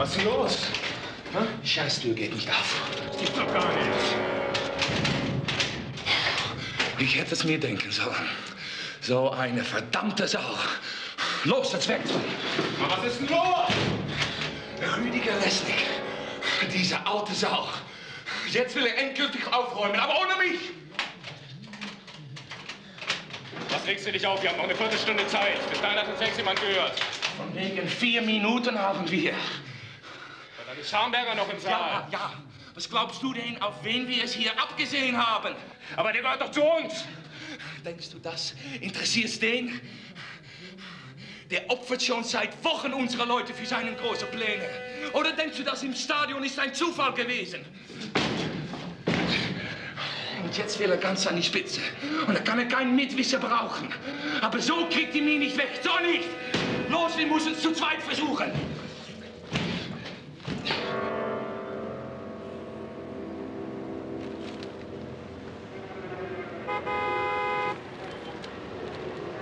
Was ist denn los? Hm? Scheißtür geht nicht auf. Das gibt's doch gar nicht. Ich hätte es mir denken sollen. So eine verdammte Sau. Los, das Werkzeug. Aber was ist denn los? Rüdiger Lesnick. Diese alte Sau. Jetzt will er endgültig aufräumen, aber ohne mich. Was regst du dich auf? Wir haben noch eine Viertelstunde Zeit. Bis dahin hat uns längst jemand gehört. Von wegen 4 Minuten haben wir. Ja, dann ist Scharnberger noch im Saal. Ja. Was glaubst du denn, auf wen wir es hier abgesehen haben? Aber der gehört doch zu uns. Denkst du, das interessiert den? Der opfert schon seit Wochen unsere Leute für seine großen Pläne. Oder denkst du, das im Stadion ist ein Zufall gewesen? Und jetzt will er ganz an die Spitze. Und da kann er keinen Mitwisser brauchen. Aber so kriegt ihr mich nicht weg. So nicht! Los, wir müssen es zu zweit versuchen.